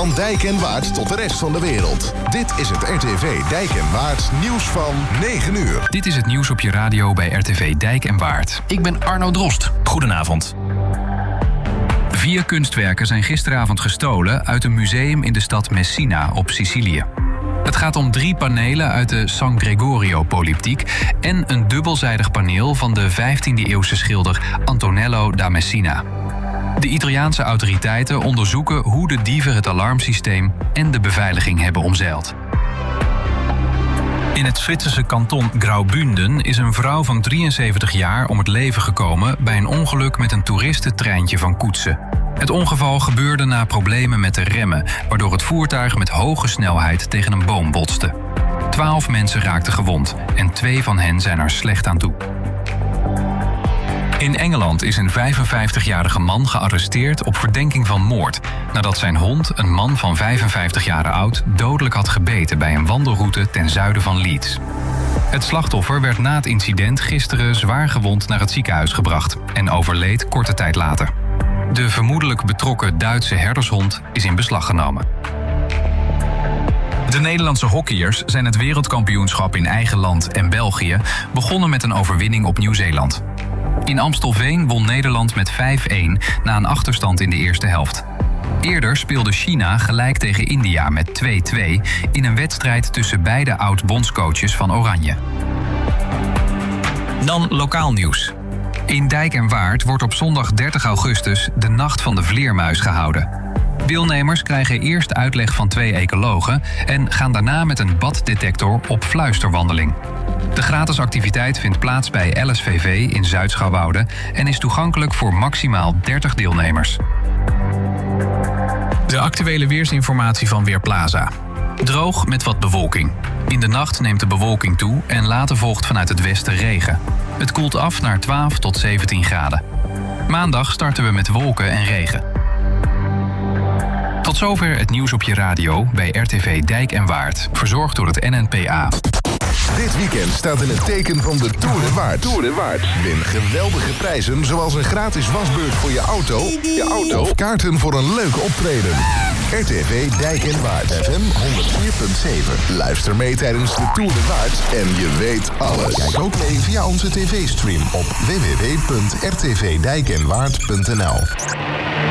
Van Dijk en Waard tot de rest van de wereld. Dit is het RTV Dijk en Waard nieuws van 9 uur. Dit is het nieuws op je radio bij RTV Dijk en Waard. Ik ben Arno Drost. Goedenavond. 4 kunstwerken zijn gisteravond gestolen uit een museum in de stad Messina op Sicilië. Het gaat om 3 panelen uit de San Gregorio polyptiek en een dubbelzijdig paneel van de 15e-eeuwse schilder Antonello da Messina. De Italiaanse autoriteiten onderzoeken hoe de dieven het alarmsysteem en de beveiliging hebben omzeild. In het Zwitserse kanton Graubünden is een vrouw van 73 jaar om het leven gekomen bij een ongeluk met een toeristentreintje van Koetsen. Het ongeval gebeurde na problemen met de remmen, waardoor het voertuig met hoge snelheid tegen een boom botste. 12 mensen raakten gewond en 2 van hen zijn er slecht aan toe. In Engeland is een 55-jarige man gearresteerd op verdenking van moord, nadat zijn hond een man van 55 jaar oud dodelijk had gebeten bij een wandelroute ten zuiden van Leeds. Het slachtoffer werd na het incident gisteren zwaar gewond naar het ziekenhuis gebracht en overleed korte tijd later. De vermoedelijk betrokken Duitse herdershond is in beslag genomen. De Nederlandse hockeyers zijn het wereldkampioenschap in eigen land en België begonnen met een overwinning op Nieuw-Zeeland. In Amstelveen won Nederland met 5-1 na een achterstand in de eerste helft. Eerder speelde China gelijk tegen India met 2-2 in een wedstrijd tussen beide oud-bondscoaches van Oranje. Dan lokaal nieuws. In Dijk en Waard wordt op zondag 30 augustus de Nacht van de Vleermuis gehouden. Deelnemers krijgen eerst uitleg van 2 ecologen en gaan daarna met een baddetector op fluisterwandeling. De gratis activiteit vindt plaats bij LSVV in Zuid-Schouwwoude en is toegankelijk voor maximaal 30 deelnemers. De actuele weersinformatie van Weerplaza. Droog met wat bewolking. In de nacht neemt de bewolking toe en later volgt vanuit het westen regen. Het koelt af naar 12 tot 17 graden. Maandag starten we met wolken en regen. Tot zover het nieuws op je radio bij RTV Dijk en Waard. Verzorgd door het NNPA. Dit weekend staat in het teken van de Tour de Waard. Win geweldige prijzen zoals een gratis wasbeurt voor je auto of kaarten voor een leuk optreden. RTV Dijk en Waard. FM 104.7. Luister mee tijdens de Tour de Waard en je weet alles. Kijk ook mee via onze tv-stream op www.rtvdijkenwaard.nl.